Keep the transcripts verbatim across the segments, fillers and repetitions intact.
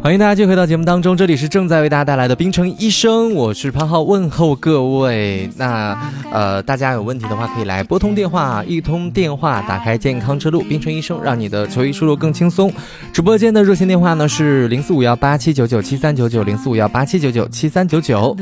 欢迎大家继续回到节目当中，这里是正在为大家带来的冰城医生，我是潘浩，问候各位。那呃，大家有问题的话可以来拨通电话，一通电话打开健康之路，冰城医生让你的求医输入更轻松。直播间的热线电话呢是零四五幺八七九九七三九九零四五幺八七九九七三九九。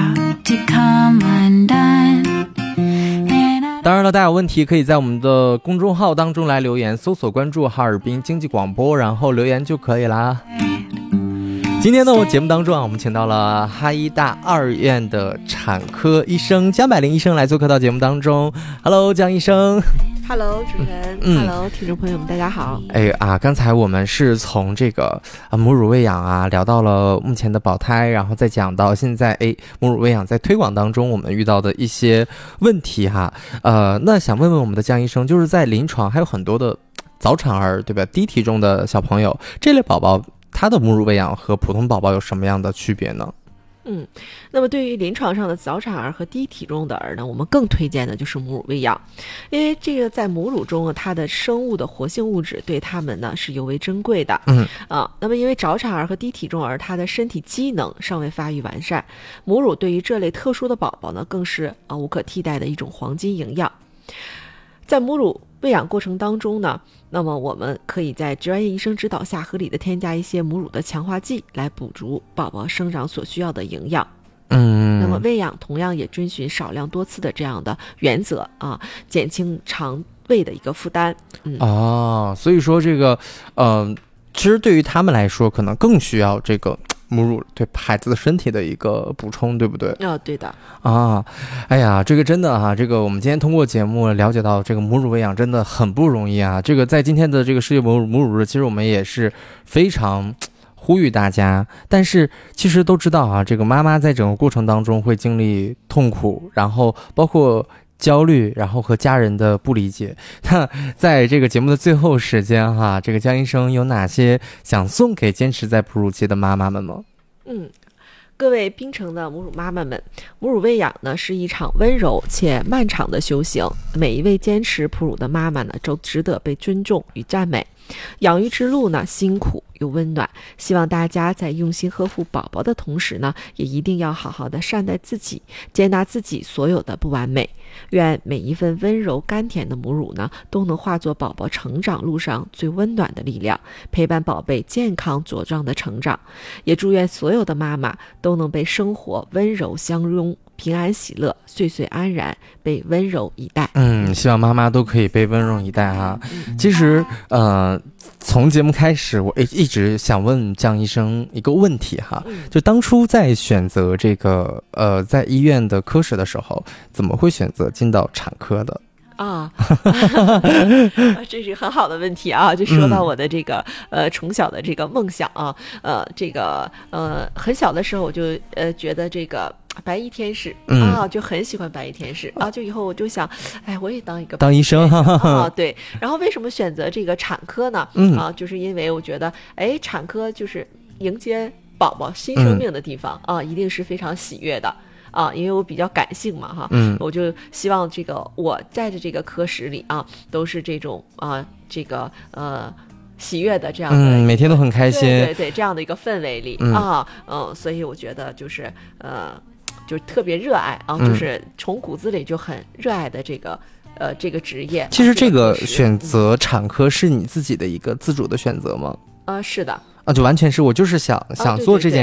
当然了，大家有问题可以在我们的公众号当中来留言，搜索关注哈尔滨经济广播，然后留言就可以啦。今天呢，我节目当中啊，我们请到了哈医大二院的产科医生江百灵医生来做客到节目当中。Hello， 江医生。 Hello， 主持人。嗯、Hello， 听众朋友们，大家好。 哎啊，刚才我们是从这个啊母乳喂养啊聊到了目前的保胎，然后再讲到现在哎母乳喂养在推广当中我们遇到的一些问题哈。呃，那想问问我们的江医生，就是在临床还有很多的早产儿，对吧？低体重的小朋友，这类宝宝他的母乳喂养和普通宝宝有什么样的区别呢？ 嗯，那么对于临床上的早产儿和低体重的儿呢，我们更推荐的就是母乳喂养，因为这个在母乳中它的生物的活性物质对它们呢是尤为珍贵的。 嗯啊，那么因为早产儿和低体重儿他的身体机能尚未发育完善，母乳对于这类特殊的宝宝呢更是啊无可替代的一种黄金营养。在母乳喂养过程当中呢，那么我们可以在专业医生指导下合理的添加一些母乳的强化剂，来补足宝宝生长所需要的营养。 嗯， 那么喂养同样也遵循少量多次的这样的原则啊，减轻肠胃的一个负担。嗯， 哦，所以说这个，呃，其实对于他们来说，可能更需要这个母乳对孩子的身体的一个补充，对不对？ 哦，对的。 啊，哎呀，这个真的哈、啊，这个我们今天通过节目了解到，这个母乳喂养真的很不容易啊。这个在今天的这个世界母乳母乳日，其实我们也是非常呼吁大家，但是其实都知道啊，这个妈妈在整个过程当中会经历痛苦，然后包括焦虑，然后和家人的不理解。那在这个节目的最后时间哈，这个江医生有哪些想送给坚持在哺乳期的妈妈们吗？ 嗯，各位冰城的母乳妈妈们，母乳喂养呢是一场温柔且漫长的修行，每一位坚持哺乳的妈妈呢都值得被尊重与赞美。养育之路呢辛苦又温暖，希望大家在用心呵护宝宝的同时呢，也一定要好好的善待自己，接纳自己所有的不完美。愿每一份温柔甘甜的母乳呢，都能化作宝宝成长路上最温暖的力量，陪伴宝贝健康茁壮的成长。也祝愿所有的妈妈都能被生活温柔相拥，平安喜乐，岁岁安然，被温柔以待。 嗯，希望妈妈都可以被温柔以待哈。其实呃从节目开始我一直想问江医生一个问题哈，就当初在选择这个呃在医院的科室的时候，怎么会选择进到产科的啊？这是很好的问题啊！就说到我的这个、嗯、呃从小的这个梦想啊，呃这个呃很小的时候我就呃觉得这个白衣天使、嗯、啊，就很喜欢白衣天使啊，就以后我就想，哎，我也当一个当医生啊，对。然后为什么选择这个产科呢？ 嗯啊，就是因为我觉得，哎，产科就是迎接宝宝新生命的地方、嗯、啊，一定是非常喜悦的。啊，因为我比较感性嘛，哈， 嗯， 我就希望这个我在的这个科室里啊，都是这种啊，这个呃喜悦的这样的、 嗯，每天都很开心， 对对对，这样的一个氛围里、 嗯、 啊，嗯，所以我觉得就是呃，就特别热爱啊，就是从骨子里就很热爱的这个。呃，这个职业， 其实这个选择产科是你自己的一个自主的选择吗？ 呃，是的。 啊，就完全是我就是想、啊、想做这件